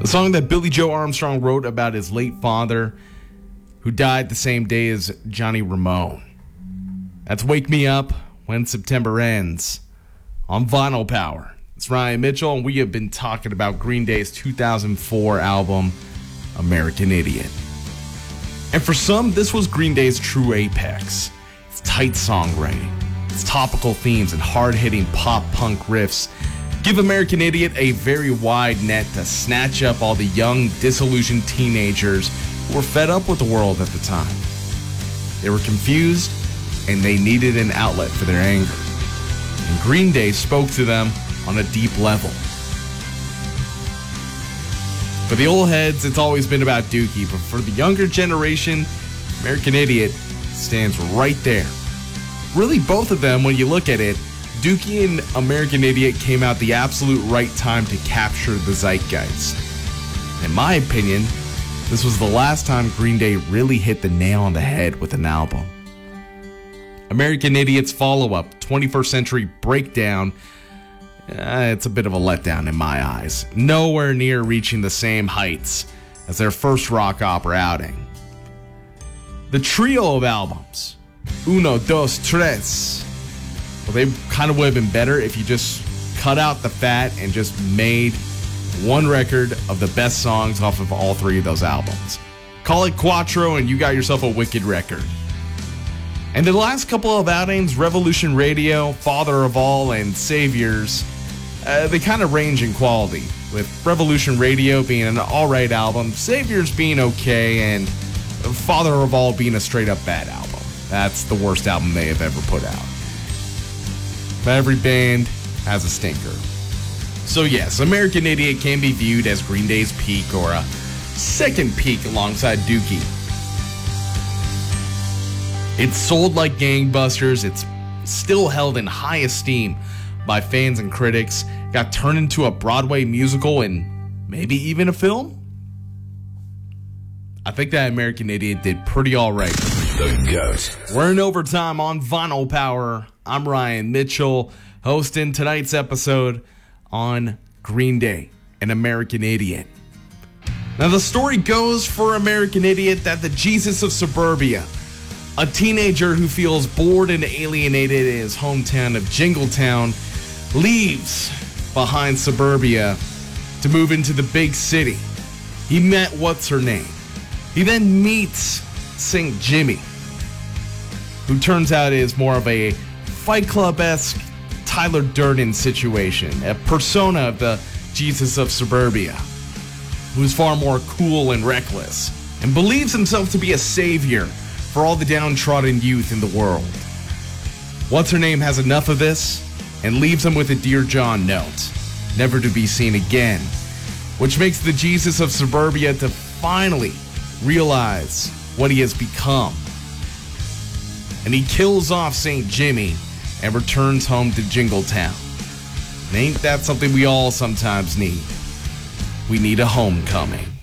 A song that Billy Joe Armstrong wrote about his late father, who died the same day as Johnny Ramone. That's Wake Me Up When September Ends on Vinyl Power. It's Ryan Mitchell, and we have been talking about Green Day's 2004 album, American Idiot. And for some, this was Green Day's true apex. Its tight songwriting, its topical themes, and hard-hitting pop-punk riffs give American Idiot a very wide net to snatch up all the young, disillusioned teenagers who were fed up with the world at the time. They were confused, and they needed an outlet for their anger. And Green Day spoke to them on a deep level. For the old heads, it's always been about Dookie, but for the younger generation, American Idiot stands right there. Really, both of them, when you look at it, Dookie and American Idiot came out the absolute right time to capture the zeitgeist. In my opinion, this was the last time Green Day really hit the nail on the head with an album. American Idiot's follow-up, 21st Century Breakdown, it's a bit of a letdown in my eyes. Nowhere near reaching the same heights as their first rock opera outing. The trio of albums, Uno, Dos, Tres, well, they kind of would have been better if you just cut out the fat and just made one record of the best songs off of all three of those albums. Call it Quattro and you got yourself a wicked record. And the last couple of outings, Revolution Radio, Father of All, and Saviors, they kind of range in quality, with Revolution Radio being an alright album, Saviors being okay, and Father of All being a straight up bad album. That's the worst album they have ever put out. But every band has a stinker. So yes, American Idiot can be viewed as Green Day's peak, or a second peak alongside Dookie. It's sold like gangbusters, it's still held in high esteem by fans and critics, got turned into a Broadway musical and maybe even a film. I think that American Idiot did pretty alright. The Ghost. We're in overtime on Vinyl Power. I'm Ryan Mitchell, hosting tonight's episode on Green Day, an American Idiot. Now, the story goes for American Idiot that the Jesus of Suburbia, a teenager who feels bored and alienated in his hometown of Jingletown, leaves behind suburbia to move into the big city. He met What's-Her-Name. He then meets St. Jimmy, who turns out is more of a Fight Club-esque Tyler Durden situation, a persona of the Jesus of Suburbia, who's far more cool and reckless, and believes himself to be a savior for all the downtrodden youth in the world. What's-Her-Name has enough of this and leaves him with a Dear John note, never to be seen again, which makes the Jesus of Suburbia to finally realize what he has become. And he kills off St. Jimmy and returns home to Jingletown. And ain't that something we all sometimes need? We need a homecoming.